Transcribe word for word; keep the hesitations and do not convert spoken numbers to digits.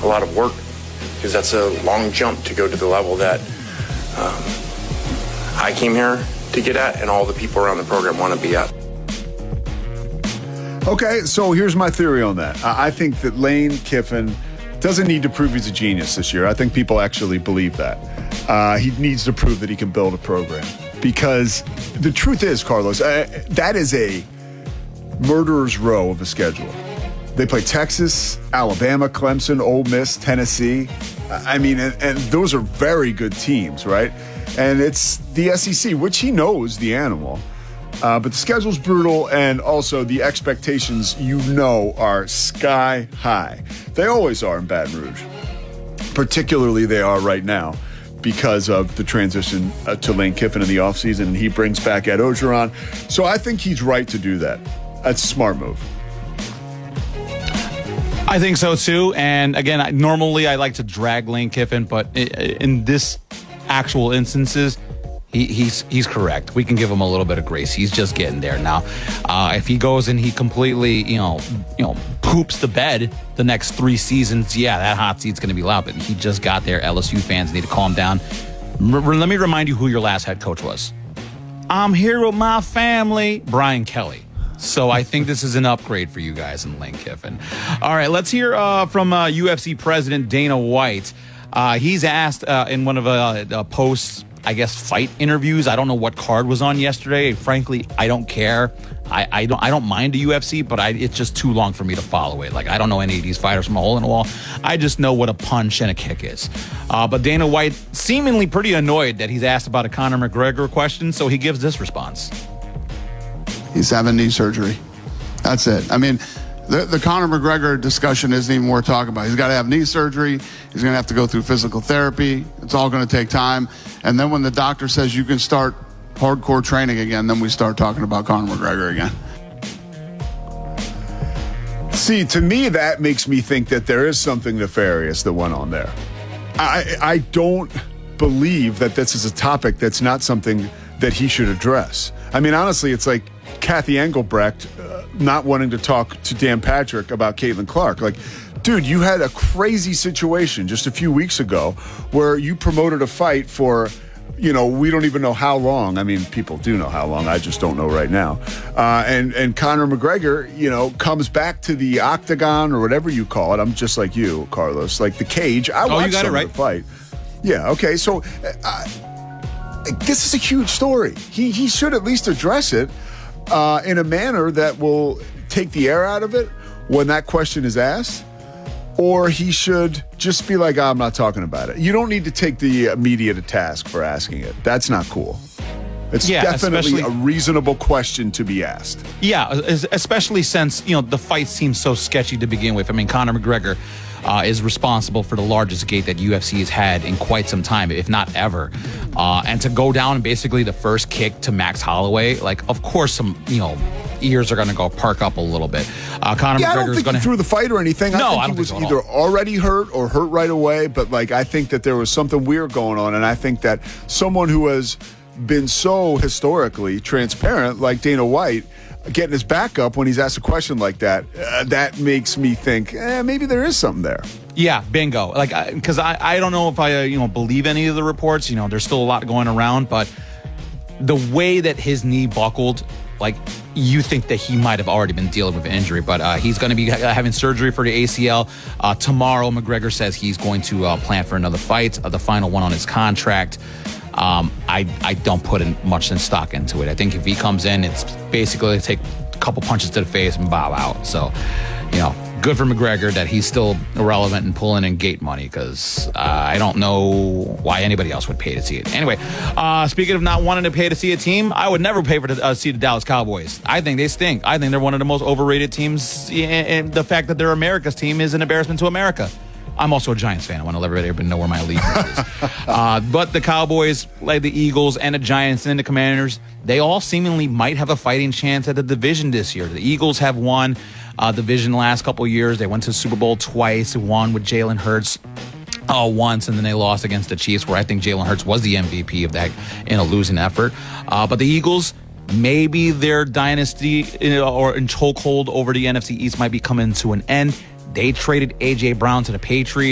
a lot of work, because that's a long jump to go to the level that um, I came here to get at, and all the people around the program want to be at. Okay, so here's my theory on that. I think that Lane Kiffin doesn't need to prove he's a genius this year. I think people actually believe that. Uh, he needs to prove that he can build a program. Because the truth is, Carlos, uh, that is a murderer's row of a schedule. They play Texas, Alabama, Clemson, Ole Miss, Tennessee. I mean, and, and those are very good teams, right? And it's the S E C, which he knows the animal. Uh, but the schedule's brutal, and also the expectations, you know, are sky high. They always are in Baton Rouge. Particularly they are right now because of the transition uh, to Lane Kiffin in the offseason, and he brings back Ed Orgeron. So I think he's right to do that. That's a smart move. I think so, too. And, again, I, normally I like to drag Lane Kiffin, but in this actual instances, He, he's he's correct. We can give him a little bit of grace. He's just getting there now. Uh, if he goes and he completely, you know, you know, poops the bed the next three seasons, yeah, that hot seat's going to be loud. But he just got there. L S U fans need to calm down. R- let me remind you who your last head coach was. I'm here with my family, Brian Kelly. So I think this is an upgrade for you guys in Lane Kiffin. All right, let's hear uh, from uh, U F C President Dana White. Uh, he's asked uh, in one of uh, the posts, I guess, fight interviews. I don't know what card was on yesterday. Frankly, I don't care. I, I don't I don't mind the U F C, but I, it's just too long for me to follow it. Like, I don't know any of these fighters from a hole in the wall. I just know what a punch and a kick is. Uh, but Dana White seemingly pretty annoyed that he's asked about a Conor McGregor question, so he gives this response. He's having knee surgery. That's it. I mean, the, the Conor McGregor discussion isn't even worth talking about. He's got to have knee surgery. He's going to have to go through physical therapy. It's all going to take time. And then when the doctor says you can start hardcore training again, then we start talking about Conor McGregor again. See, to me, that makes me think that there is something nefarious that went on there. I, I don't believe that this is a topic that's not something that he should address. I mean, honestly, it's like Kathy Engelbrecht uh, not wanting to talk to Dan Patrick about Caitlin Clark. Like, dude, you had a crazy situation just a few weeks ago where you promoted a fight for, you know, we don't even know how long. I mean, people do know how long. I just don't know right now. Uh, and, and Conor McGregor, you know, comes back to the octagon or whatever you call it. I'm just like you, Carlos, like the cage. I oh, watched you got some it right. of the fight. Yeah, okay. So uh, this is a huge story. He, he should at least address it uh, in a manner that will take the air out of it when that question is asked. Or he should just be like, oh, I'm not talking about it. You don't need to take the media to task for asking it. That's not cool. It's yeah, definitely a reasonable question to be asked. Yeah, especially since, you know, the fight seems so sketchy to begin with. I mean, Conor McGregor uh, is responsible for the largest gate that U F C has had in quite some time, if not ever. Uh, and to go down basically the first kick to Max Holloway, like, of course, some, you know, ears are going to go perk up a little bit. Uh, Conor yeah, McGregor I don't think is going he to threw the fight or anything. No, I think I don't he was think so either already hurt or hurt right away. But like, I think that there was something weird going on, and I think that someone who has been so historically transparent, like Dana White, getting his back up when he's asked a question like that, uh, that makes me think eh, maybe there is something there. Yeah, bingo. Like, because I, I, I don't know if I, uh, you know, believe any of the reports. You know, there's still a lot going around, but the way that his knee buckled, like, you think that he might have already been dealing with an injury, but uh, he's going to be ha- having surgery for the A C L. Uh, tomorrow, McGregor says he's going to uh, plan for another fight, uh, the final one on his contract. Um, I, I don't put in much in stock into it. I think if he comes in, it's basically take a couple punches to the face and bow out. So, you know, good for McGregor that he's still irrelevant and pulling in gate money, because uh, I don't know why anybody else would pay to see it. Anyway, uh, speaking of not wanting to pay to see a team, I would never pay for to uh, see the Dallas Cowboys. I think they stink. I think they're one of the most overrated teams, and the fact that they're America's team is an embarrassment to America. I'm also a Giants fan. I want to let everybody know where my allegiance is. Uh, but the Cowboys, like the Eagles and the Giants and the Commanders, they all seemingly might have a fighting chance at the division this year. The Eagles have won uh, division the last couple of years. They went to the Super Bowl twice, won with Jalen Hurts uh, once, and then they lost against the Chiefs, where I think Jalen Hurts was the M V P of that in a losing effort. Uh, but the Eagles, maybe their dynasty in, or in chokehold over the N F C East might be coming to an end. They traded A J Brown to the Patriots.